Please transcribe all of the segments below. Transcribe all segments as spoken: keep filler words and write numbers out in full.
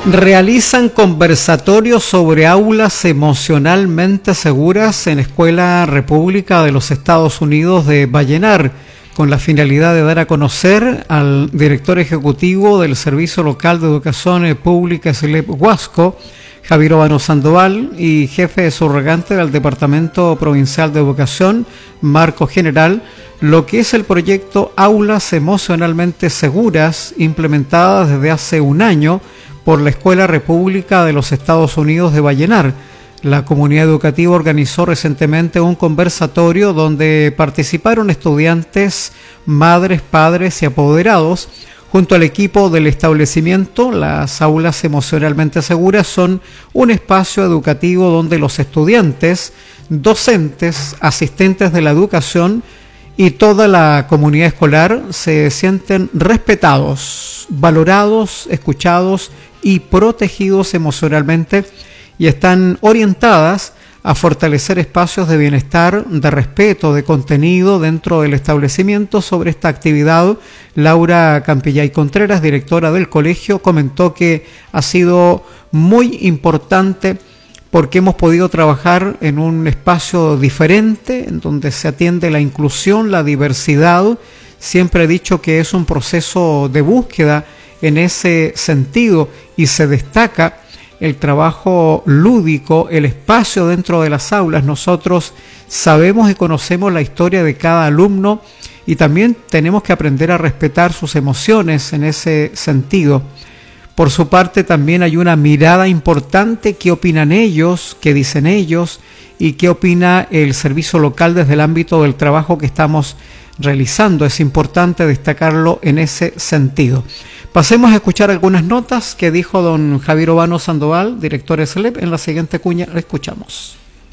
Realizan conversatorios sobre aulas emocionalmente seguras en Escuela República de los Estados Unidos de Vallenar, con la finalidad de dar a conocer al director ejecutivo del Servicio Local de Educación Pública S L E P Huasco, Javier Ovano Sandoval, y jefe subrogante del Departamento Provincial de Educación, Marco General, lo que es el proyecto Aulas Emocionalmente Seguras, implementadas desde hace un año por la Escuela República de los Estados Unidos de Vallenar. La comunidad educativa organizó recientemente un conversatorio donde participaron estudiantes, madres, padres y apoderados. Junto al equipo del establecimiento, las aulas emocionalmente seguras son un espacio educativo donde los estudiantes, docentes, asistentes de la educación y toda la comunidad escolar se sienten respetados, valorados, escuchados y protegidos emocionalmente, y están orientadas a fortalecer espacios de bienestar, de respeto, de contenido dentro del establecimiento. Sobre esta actividad, Laura Campillay Contreras, directora del colegio, comentó que ha sido muy importante porque hemos podido trabajar en un espacio diferente, en donde se atiende la inclusión, la diversidad. Siempre he dicho que es un proceso de búsqueda en ese sentido, y se destaca el trabajo lúdico, el espacio dentro de las aulas. Nosotros sabemos y conocemos la historia de cada alumno y también tenemos que aprender a respetar sus emociones en ese sentido. Por su parte, también hay una mirada importante: qué opinan ellos, qué dicen ellos y qué opina el servicio local desde el ámbito del trabajo que estamos realizando. Es importante destacarlo en ese sentido. Pasemos a escuchar algunas notas que dijo don Javier Ovano Sandoval, director de S L E P. En la siguiente cuña la escuchamos.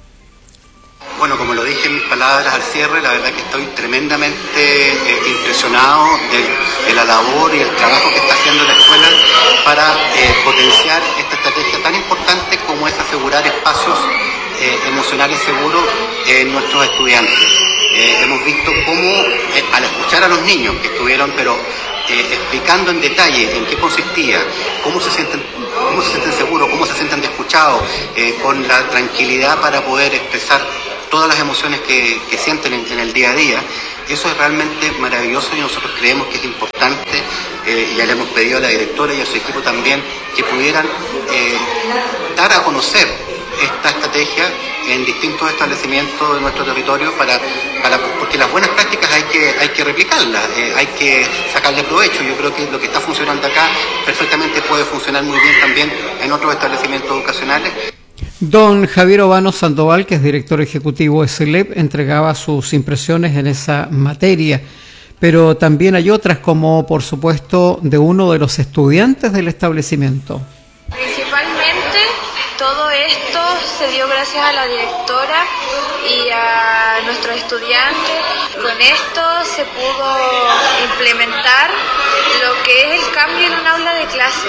Bueno, como lo dije en mis palabras al cierre, la verdad que estoy tremendamente eh, impresionado de, de la labor y el trabajo que está haciendo la escuela para eh, potenciar esta estrategia tan importante como es asegurar espacios eh, emocionales seguros en nuestros estudiantes. Eh, hemos visto cómo, eh, al escuchar a los niños que estuvieron, pero Eh, explicando en detalle en qué consistía, cómo se sienten, cómo se sienten seguros, cómo se sienten escuchados, eh, con la tranquilidad para poder expresar todas las emociones que, que sienten en, en el día a día. Eso es realmente maravilloso y nosotros creemos que es importante, eh, y ya le hemos pedido a la directora y a su equipo también que pudieran eh, dar a conocer esta estrategia en distintos establecimientos de nuestro territorio, para, para porque las buenas prácticas hay que, hay que replicarlas, eh, hay que sacarle provecho. Yo creo que lo que está funcionando acá perfectamente puede funcionar muy bien también en otros establecimientos educacionales. Don Javier Ovano Sandoval, que es director ejecutivo de S L E P, entregaba sus impresiones en esa materia, pero también hay otras, como por supuesto de uno de los estudiantes del establecimiento. Principalmente todo esto se dio gracias a la directora y a nuestros estudiantes. Con esto se pudo implementar lo que es el cambio en un aula de clase,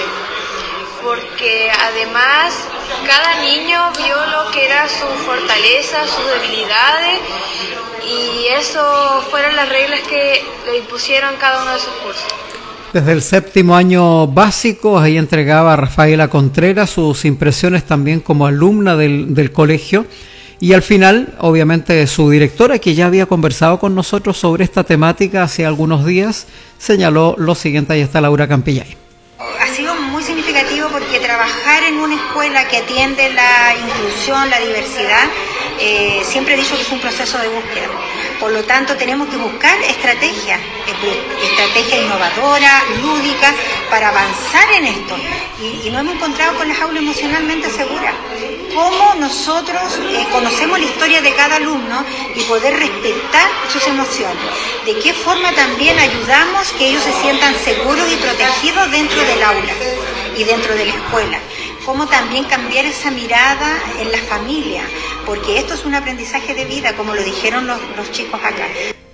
porque además cada niño vio lo que era su fortaleza, sus debilidades, y eso fueron las reglas que le impusieron cada uno de sus cursos. Desde el séptimo año básico, ahí entregaba a Rafaela Contreras sus impresiones también como alumna del, del colegio, y al final, obviamente, su directora, que ya había conversado con nosotros sobre esta temática hace algunos días, señaló lo siguiente. Ahí está Laura Campillay. Ha sido muy significativo porque trabajar en una escuela que atiende la inclusión, la diversidad, eh, siempre he dicho que es un proceso de búsqueda. Por lo tanto, tenemos que buscar estrategias, estrategias innovadoras, lúdicas, para avanzar en esto. Y, y nos hemos encontrado con las aulas emocionalmente seguras. Cómo nosotros eh, conocemos la historia de cada alumno y poder respetar sus emociones. De qué forma también ayudamos que ellos se sientan seguros y protegidos dentro del aula y dentro de la escuela. Cómo también cambiar esa mirada en la familia, porque esto es un aprendizaje de vida, como lo dijeron los, los chicos acá.